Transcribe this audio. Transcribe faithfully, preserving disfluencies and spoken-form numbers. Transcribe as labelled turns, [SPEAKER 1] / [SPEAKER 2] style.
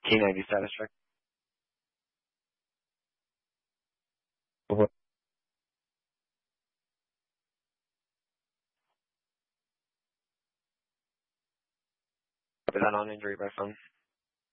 [SPEAKER 1] T ninety status check.
[SPEAKER 2] Over.
[SPEAKER 1] Is that on injury by phone?